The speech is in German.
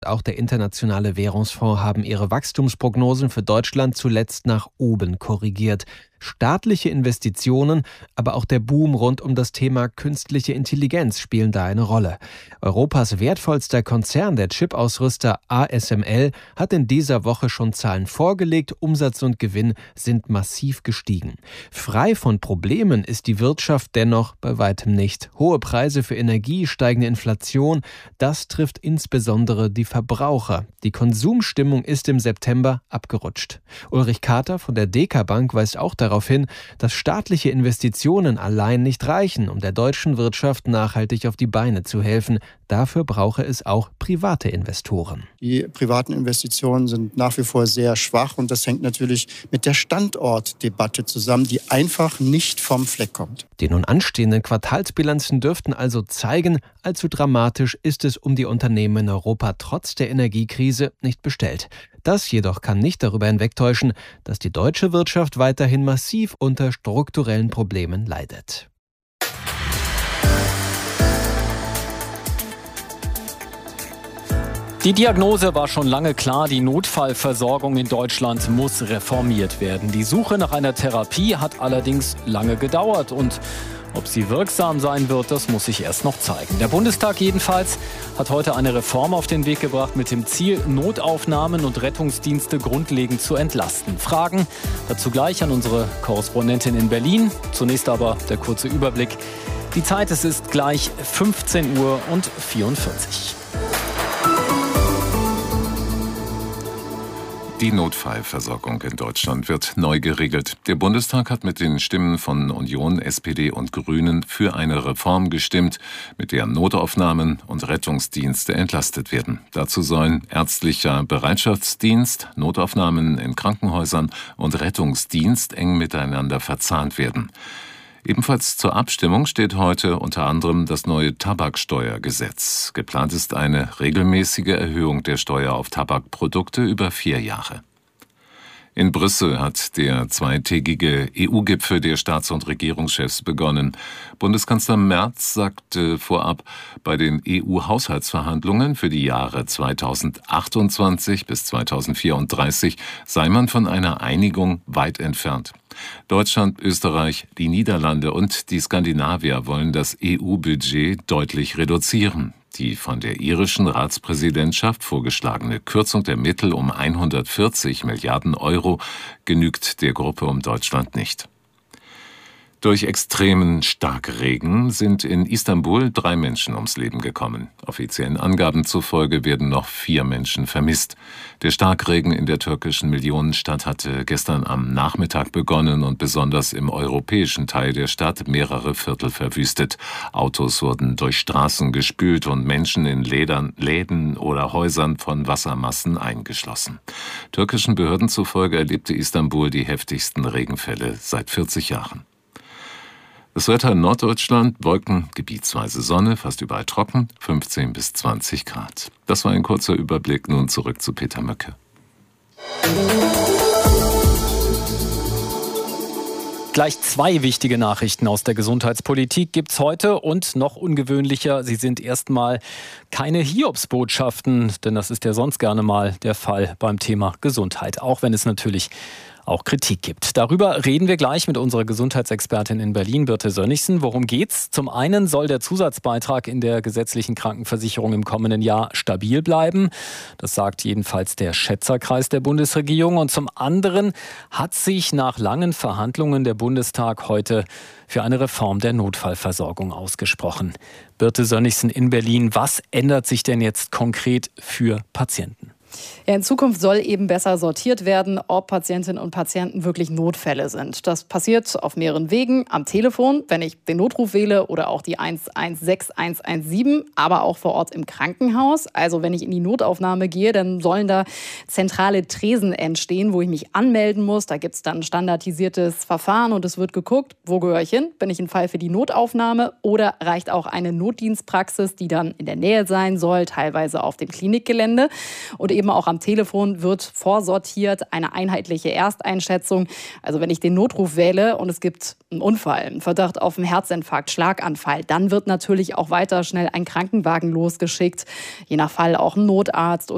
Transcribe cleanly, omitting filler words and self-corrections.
Auch der Internationale Währungsfonds haben ihre Wachstumsprognosen für Deutschland zuletzt nach oben korrigiert. Staatliche Investitionen, aber auch der Boom rund um das Thema künstliche Intelligenz spielen da eine Rolle. Europas wertvollster Konzern, der Chipausrüster ASML, hat in dieser Woche schon Zahlen vorgelegt. Umsatz und Gewinn sind massiv gestiegen. Frei von Problemen ist die Wirtschaft dennoch bei weitem nicht. Hohe Preise für Energie, steigende Inflation, das trifft insbesondere die Verbraucher. Die Konsumstimmung ist im September abgerutscht. Ulrich Kater von der DK Bank weist auch darauf hin, dass staatliche Investitionen allein nicht reichen, um der deutschen Wirtschaft nachhaltig auf die Beine zu helfen. Dafür brauche es auch private Investoren. Die privaten Investitionen sind nach wie vor sehr schwach und das hängt natürlich mit der Standortdebatte zusammen, die einfach nicht vom Fleck kommt. Die nun anstehenden Quartalsbilanzen dürften also zeigen, allzu dramatisch ist es um die Unternehmen in Europa trotz der Energiekrise nicht bestellt. Das jedoch kann nicht darüber hinwegtäuschen, dass die deutsche Wirtschaft weiterhin massiv unter strukturellen Problemen leidet. Die Diagnose war schon lange klar, die Notfallversorgung in Deutschland muss reformiert werden. Die Suche nach einer Therapie hat allerdings lange gedauert und ob sie wirksam sein wird, das muss sich erst noch zeigen. Der Bundestag jedenfalls hat heute eine Reform auf den Weg gebracht mit dem Ziel, Notaufnahmen und Rettungsdienste grundlegend zu entlasten. Fragen dazu gleich an unsere Korrespondentin in Berlin. Zunächst aber der kurze Überblick. Die Zeit, es ist gleich 15:44 Uhr. Die Notfallversorgung in Deutschland wird neu geregelt. Der Bundestag hat mit den Stimmen von Union, SPD und Grünen für eine Reform gestimmt, mit der Notaufnahmen und Rettungsdienste entlastet werden. Dazu sollen ärztlicher Bereitschaftsdienst, Notaufnahmen in Krankenhäusern und Rettungsdienst eng miteinander verzahnt werden. Ebenfalls zur Abstimmung steht heute unter anderem das neue Tabaksteuergesetz. Geplant ist eine regelmäßige Erhöhung der Steuer auf Tabakprodukte über 4 Jahre. In Brüssel hat der zweitägige EU-Gipfel der Staats- und Regierungschefs begonnen. Bundeskanzler Merz sagte vorab, bei den EU-Haushaltsverhandlungen für die Jahre 2028 bis 2034 sei man von einer Einigung weit entfernt. Deutschland, Österreich, die Niederlande und die Skandinavier wollen das EU-Budget deutlich reduzieren. Die von der irischen Ratspräsidentschaft vorgeschlagene Kürzung der Mittel um 140 Milliarden Euro genügt der Gruppe um Deutschland nicht. Durch extremen Starkregen sind in Istanbul 3 Menschen ums Leben gekommen. Offiziellen Angaben zufolge werden noch 4 Menschen vermisst. Der Starkregen in der türkischen Millionenstadt hatte gestern am Nachmittag begonnen und besonders im europäischen Teil der Stadt mehrere Viertel verwüstet. Autos wurden durch Straßen gespült und Menschen in Läden oder Häusern von Wassermassen eingeschlossen. Türkischen Behörden zufolge erlebte Istanbul die heftigsten Regenfälle seit 40 Jahren. Das Wetter in Norddeutschland, Wolken, gebietsweise Sonne, fast überall trocken, 15 bis 20 Grad. Das war ein kurzer Überblick, nun zurück zu Peter Möcke. Gleich 2 wichtige Nachrichten aus der Gesundheitspolitik gibt's heute und noch ungewöhnlicher, sie sind erstmal keine Hiobsbotschaften, denn das ist ja sonst gerne mal der Fall beim Thema Gesundheit, auch wenn es natürlich auch Kritik gibt. Darüber reden wir gleich mit unserer Gesundheitsexpertin in Berlin, Birte Sönnigsen. Worum geht's? Zum einen soll der Zusatzbeitrag in der gesetzlichen Krankenversicherung im kommenden Jahr stabil bleiben. Das sagt jedenfalls der Schätzerkreis der Bundesregierung. Und zum anderen hat sich nach langen Verhandlungen der Bundestag heute für eine Reform der Notfallversorgung ausgesprochen. Birte Sönnigsen in Berlin, was ändert sich denn jetzt konkret für Patienten? Ja, in Zukunft soll eben besser sortiert werden, ob Patientinnen und Patienten wirklich Notfälle sind. Das passiert auf mehreren Wegen. Am Telefon, wenn ich den Notruf wähle oder auch die 116117, aber auch vor Ort im Krankenhaus. Also wenn ich in die Notaufnahme gehe, dann sollen da zentrale Tresen entstehen, wo ich mich anmelden muss. Da gibt es dann ein standardisiertes Verfahren und es wird geguckt, wo gehöre ich hin? Bin ich ein Fall für die Notaufnahme oder reicht auch eine Notdienstpraxis, die dann in der Nähe sein soll, teilweise auf dem Klinikgelände? Und eben auch am Telefon wird vorsortiert eine einheitliche Ersteinschätzung. Also wenn ich den Notruf wähle und es gibt einen Unfall, einen Verdacht auf einen Herzinfarkt, Schlaganfall, dann wird natürlich auch weiter schnell ein Krankenwagen losgeschickt. Je nach Fall auch ein Notarzt